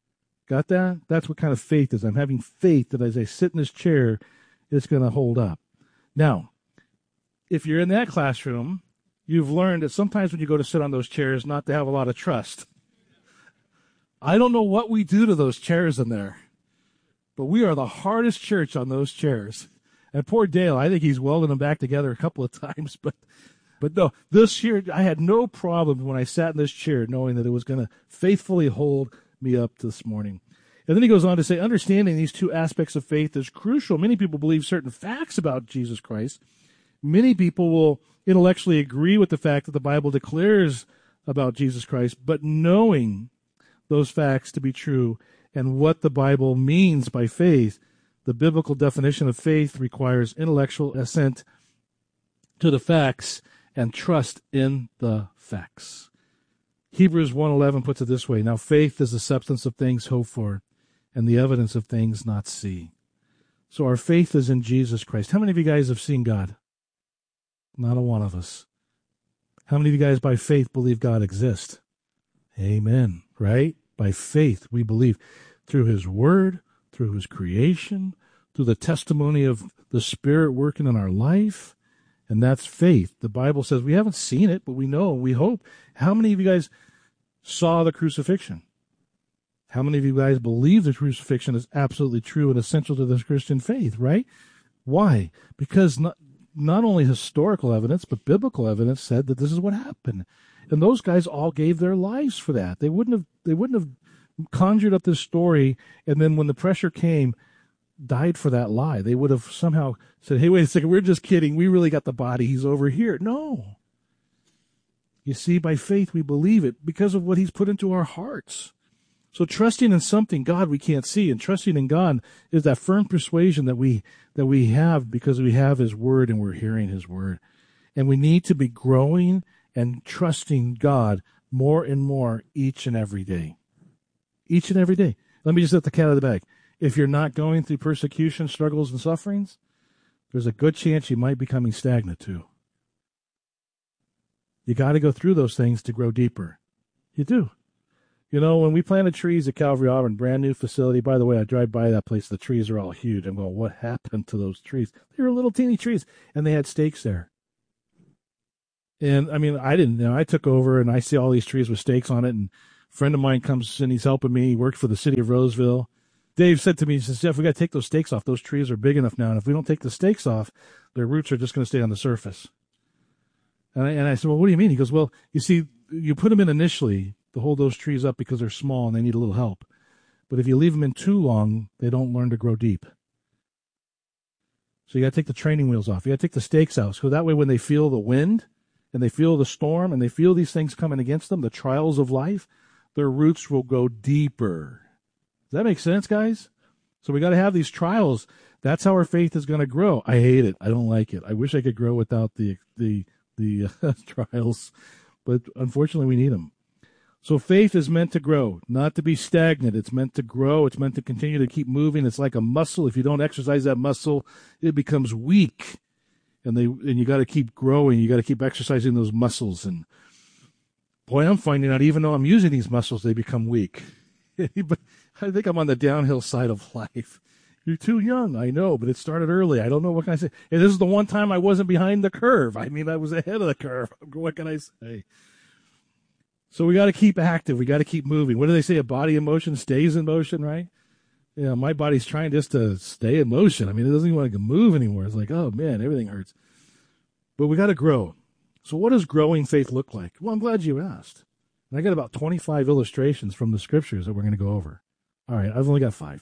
Got that? That's what kind of faith is. I'm having faith that as I sit in this chair, it's going to hold up. Now, if you're in that classroom, you've learned that sometimes when you go to sit on those chairs, not to have a lot of trust. I don't know what we do to those chairs in there, but we are the hardest church on those chairs. And poor Dale, I think he's welding them back together a couple of times, but But no, this year I had no problem when I sat in this chair knowing that it was going to faithfully hold me up this morning. And then he goes on to say, understanding these two aspects of faith is crucial. Many people believe certain facts about Jesus Christ. Many people will intellectually agree with the fact that the Bible declares about Jesus Christ, but knowing those facts to be true and what the Bible means by faith, the biblical definition of faith requires intellectual assent to the facts and trust in the facts. Hebrews one eleven puts it this way, now faith is the substance of things hoped for and the evidence of things not seen. So our faith is in Jesus Christ. How many of you guys have seen God? Not a one of us. How many of you guys by faith believe God exists? Amen, right? By faith we believe through his word, through his creation, through the testimony of the Spirit working in our life. And that's faith. The Bible says we haven't seen it, but we know, we hope. How many of you guys saw the crucifixion? How many of you guys believe the crucifixion is absolutely true and essential to the Christian faith, right? Why? Because not, not only historical evidence, but biblical evidence said that this is what happened. And those guys all gave their lives for that. They wouldn't have, they wouldn't have conjured up this story, and then when the pressure came, died for that lie. They would have somehow said, hey, wait a second, we're just kidding. We really got the body. He's over here. No. You see, by faith we believe it because of what he's put into our hearts. So trusting in something, God, we can't see, and trusting in God is that firm persuasion that we that we have because we have his word and we're hearing his word. And we need to be growing and trusting God more and more each and every day. Each and every day. Let me just let the cat out of the bag. If you're not going through persecution, struggles, and sufferings, there's a good chance you might be becoming stagnant too. You got to go through those things to grow deeper. You do. You know, when we planted trees at Calvary Auburn, brand new facility, by the way, I drive by that place, the trees are all huge. I'm going, what happened to those trees? They were little teeny trees, and they had stakes there. And, I mean, I didn't know. I took over, and I see all these trees with stakes on it, and a friend of mine comes and he's helping me. He worked for the city of Roseville. Dave said to me, he says, Jeff, we got to take those stakes off. Those trees are big enough now, and if we don't take the stakes off, their roots are just going to stay on the surface. And I, and I said, well, what do you mean? He goes, well, you see, you put them in initially to hold those trees up because they're small and they need a little help. But if you leave them in too long, they don't learn to grow deep. So you got to take the training wheels off. You got to take the stakes out. So that way when they feel the wind and they feel the storm and they feel these things coming against them, the trials of life, their roots will go deeper. Does that make sense, guys? So we got to have these trials. That's how our faith is going to grow. I hate it. I don't like it. I wish I could grow without the the the uh, trials, but unfortunately we need them. So faith is meant to grow, not to be stagnant. It's meant to grow. It's meant to continue to keep moving. It's like a muscle. If you don't exercise that muscle, it becomes weak. And they and you got to keep growing. You got to keep exercising those muscles. And boy, I'm finding out even though I'm using these muscles, they become weak. But I think I'm on the downhill side of life. You're too young, I know, but it started early. I don't know what can I say. And this is the one time I wasn't behind the curve. I mean, I was ahead of the curve. What can I say? So we got to keep active. We got to keep moving. What do they say? A body in motion stays in motion, right? You know, my body's trying just to stay in motion. I mean, it doesn't even want to move anymore. It's like, oh, man, everything hurts. But we got to grow. So what does growing faith look like? Well, I'm glad you asked. And I got about twenty-five illustrations from the scriptures that we're going to go over. All right, I've only got five.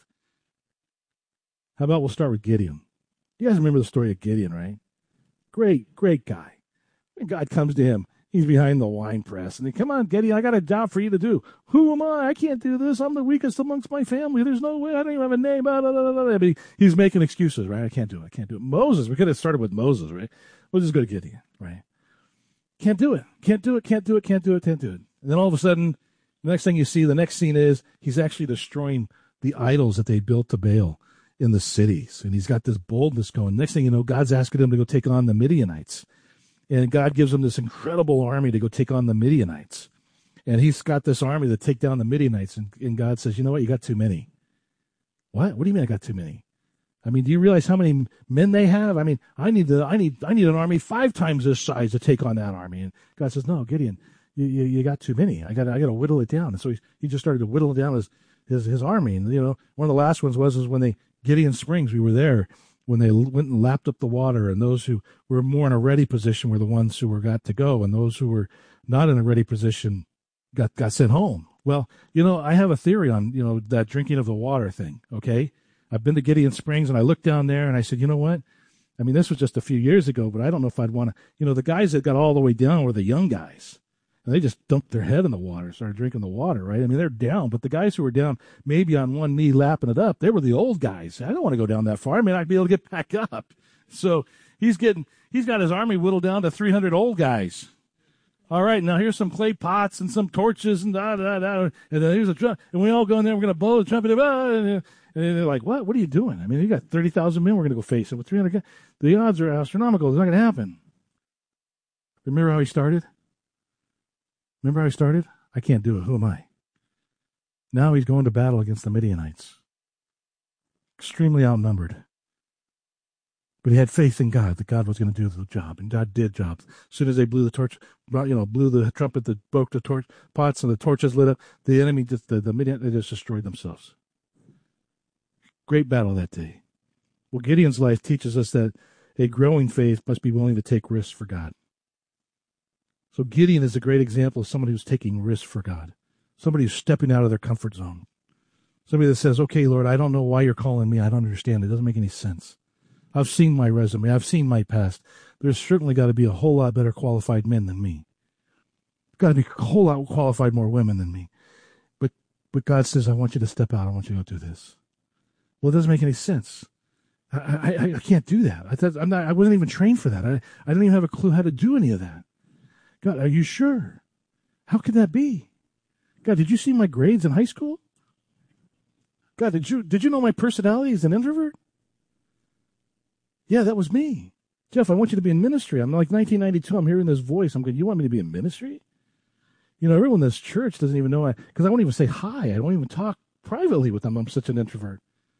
How about we'll start with Gideon? You guys remember the story of Gideon, right? Great, great guy. And God comes to him. He's behind the wine press. And he, come on, Gideon, I got a job for you to do. Who am I? I can't do this. I'm the weakest amongst my family. There's no way. I don't even have a name. Blah, blah, blah, blah. But he's making excuses, right? I can't do it. I can't do it. Moses, we could have started with Moses, right? We'll just go to Gideon, right? Can't do it. Can't do it. Can't do it. Can't do it. Can't do it. And then all of a sudden, the next thing you see, the next scene is he's actually destroying the idols that they built to Baal in the cities. And he's got this boldness going. Next thing you know, God's asking him to go take on the Midianites. And God gives him this incredible army to go take on the Midianites. And he's got this army to take down the Midianites. And, and God says, you know what? You got too many. What? What do you mean I got too many? I mean, do you realize how many men they have? I mean, I need the, I need, I need an army five times this size to take on that army. And God says, no, Gideon, you, you, you got too many. I got, I got to whittle it down. And so he, he just started to whittle down his, his, his army. And, you know, one of the last ones was, was when they, Gideon Springs, we were there when they went and lapped up the water, and those who were more in a ready position were the ones who were got to go, and those who were not in a ready position got, got sent home. Well, you know, I have a theory on, you know, that drinking of the water thing, okay? I've been to Gideon Springs, and I looked down there, and I said, you know what? I mean, this was just a few years ago, but I don't know if I'd want to, you know, the guys that got all the way down were the young guys. And they just dumped their head in the water, started drinking the water, right? I mean, they're down, but the guys who were down maybe on one knee lapping it up, they were the old guys. I don't want to go down that far. I mean, I'd be able to get back up. So he's getting, he's got his army whittled down to three hundred old guys. All right, now here's some clay pots and some torches and da, da, da, and then here's a trumpet, and we all go in there, we're going to blow the trumpet, and they're like, what? What are you doing? I mean, you got thirty thousand men we're going to go face it with three hundred guys. The odds are astronomical. It's not going to happen. Remember how he started? Remember how he started? I can't do it. Who am I? Now he's going to battle against the Midianites. Extremely outnumbered. But he had faith in God, that God was going to do the job, and God did jobs. As soon as they blew the torch, you know, blew the trumpet that broke the torch pots and the torches lit up, the enemy, just, the, the Midianites, they just destroyed themselves. Great battle that day. Well, Gideon's life teaches us that a growing faith must be willing to take risks for God. So Gideon is a great example of somebody who's taking risks for God, somebody who's stepping out of their comfort zone, somebody that says, okay, Lord, I don't know why you're calling me. I don't understand. It doesn't make any sense. I've seen my resume. I've seen my past. There's certainly got to be a whole lot better qualified men than me. Got to be a whole lot qualified more women than me. But but God says, I want you to step out. I want you to go do this. Well, it doesn't make any sense. I I, I can't do that. I thought, I'm not. I wasn't even trained for that. I, I didn't even have a clue how to do any of that. God, are you sure? How could that be? God, did you see my grades in high school? God, did you did you know my personality as an introvert? Yeah, that was me. Jeff, I want you to be in ministry. I'm like nineteen ninety-two. I'm hearing this voice. I'm going, you want me to be in ministry? You know, everyone in this church doesn't even know I, because I won't even say hi. I don't even talk privately with them. I'm such an introvert.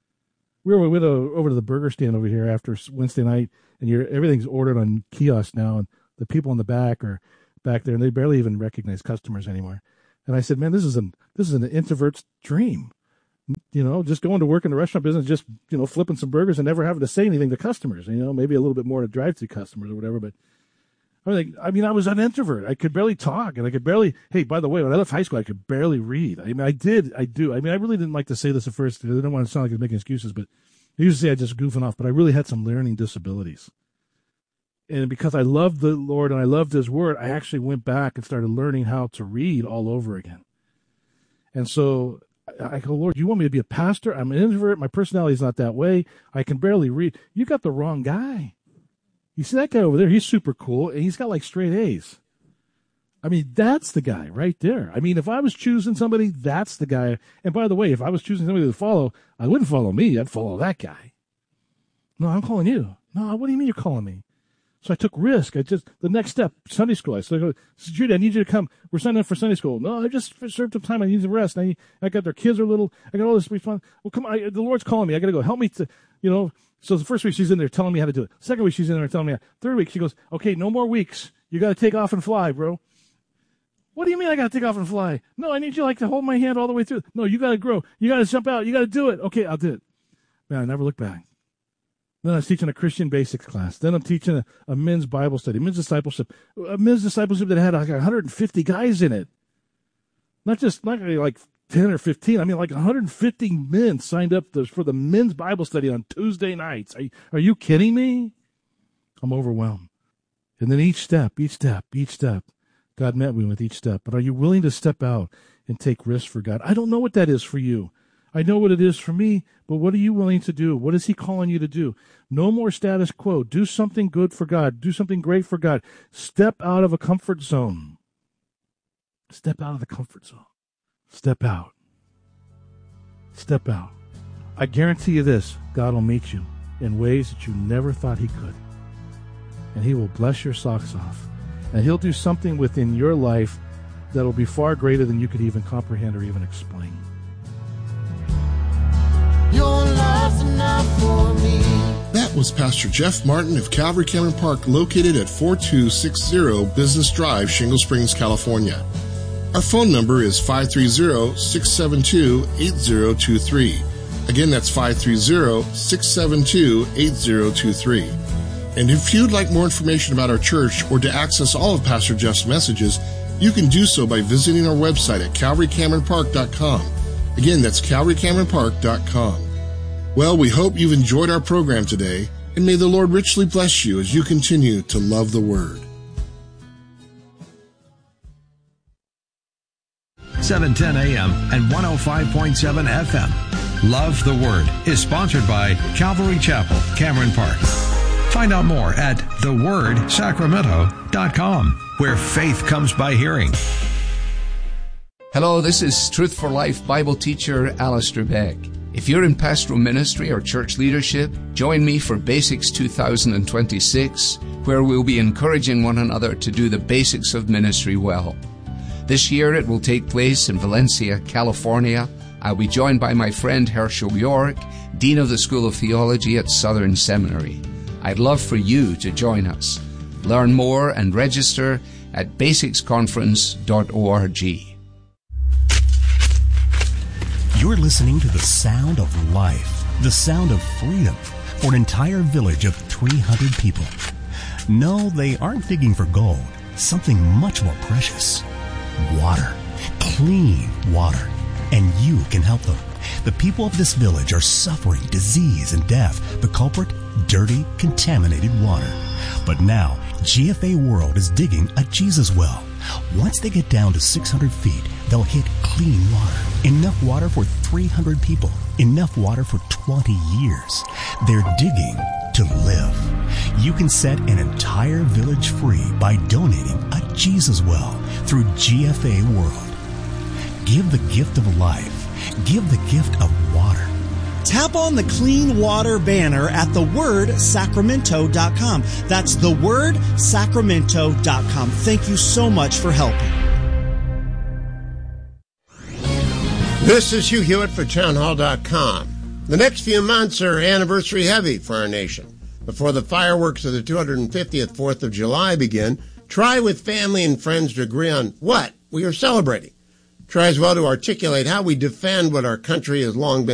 We were, we went over to the burger stand over here after Wednesday night, and you're, everything's ordered on kiosk now, and the people in the back are back there, and they barely even recognize customers anymore. And I said, man, this is an this is an introvert's dream. You know, just going to work in the restaurant business, just, you know, flipping some burgers and never having to say anything to customers. You know, maybe a little bit more to drive-through customers or whatever. But I mean, I mean, I was an introvert. I could barely talk, and I could barely. Hey, by the way, when I left high school, I could barely read. I mean, I did, I do. I mean, I really didn't like to say this at first because I didn't want to sound like I was making excuses. But I used to say I just goofing off. But I really had some learning disabilities. And because I loved the Lord and I loved His Word, I actually went back and started learning how to read all over again. And so I go, Lord, you want me to be a pastor? I'm an introvert. My personality is not that way. I can barely read. You got the wrong guy. You see that guy over there? He's super cool, and he's got like straight A's. I mean, that's the guy right there. I mean, if I was choosing somebody, that's the guy. And by the way, if I was choosing somebody to follow, I wouldn't follow me. I'd follow that guy. No, I'm calling you. No, what do you mean you're calling me? So I took risk. I just, the next step, Sunday school. I said, I go, Judy, I need you to come. We're signing up for Sunday school. No, I just served some time. I need to rest. And I, I got their kids are little. I got all this response. Well, come on. I, the Lord's calling me. I got to go. Help me to, you know. So the first week she's in there telling me how to do it. Second week she's in there telling me how. Third week she goes, okay, no more weeks. You got to take off and fly, bro. What do you mean I got to take off and fly? No, I need you like to hold my hand all the way through. No, you got to grow. You got to jump out. You got to do it. Okay, I'll do it. Man, I never look back. Then I was teaching a Christian basics class. Then I'm teaching a, a men's Bible study, men's discipleship, a men's discipleship that had like one hundred fifty guys in it. Not just not like ten or fifteen. I mean, like one hundred fifty men signed up for the men's Bible study on Tuesday nights. Are you, are you kidding me? I'm overwhelmed. And then each step, each step, each step, God met me with each step. But are you willing to step out and take risks for God? I don't know what that is for you. I know what it is for me, but what are you willing to do? What is He calling you to do? No more status quo. Do something good for God. Do something great for God. Step out of a comfort zone. Step out of the comfort zone. Step out. Step out. I guarantee you this, God will meet you in ways that you never thought He could. And He will bless your socks off. And He'll do something within your life that will be far greater than you could even comprehend or even explain. Your love's enough for me. That was Pastor Jeff Martin of Calvary Cameron Park, located at forty-two sixty Business Drive, Shingle Springs, California. Our phone number is five three zero, six seven two, eight zero two three. Again, that's five three zero, six seven two, eight zero two three. And if you'd like more information about our church or to access all of Pastor Jeff's messages, you can do so by visiting our website at calvary cameron park dot com. Again, that's calvary cameron park dot com. Well, we hope you've enjoyed our program today, and may the Lord richly bless you as you continue to love the Word. seven ten a.m. and one oh five point seven F M. Love the Word is sponsored by Calvary Chapel, Cameron Park. Find out more at the word sacramento dot com, where faith comes by hearing. Hello, this is Truth for Life Bible teacher Alistair Beck. If you're in pastoral ministry or church leadership, join me for Basics two thousand twenty-six, where we'll be encouraging one another to do the basics of ministry well. This year it will take place in Valencia, California. I'll be joined by my friend Herschel York, Dean of the School of Theology at Southern Seminary. I'd love for you to join us. Learn more and register at basics conference dot org. You're listening to the sound of life, the sound of freedom for an entire village of three hundred people. No, they aren't digging for gold, something much more precious. Water, clean water, and you can help them. The people of this village are suffering disease and death. The culprit, dirty, contaminated water. But now, G F A World is digging a Jesus well. Once they get down to six hundred feet, they'll hit clean water. Enough water for three hundred people. Enough water for twenty years. They're digging to live. You can set an entire village free by donating a Jesus well through G F A World. Give the gift of life. Give the gift of water. Tap on the Clean Water banner at the word sacramento dot com. That's the word sacramento dot com. Thank you so much for helping. This is Hugh Hewitt for town hall dot com. The next few months are anniversary heavy for our nation. Before the fireworks of the two hundred fiftieth fourth of July begin, try with family and friends to agree on what we are celebrating. Try as well to articulate how we defend what our country has long been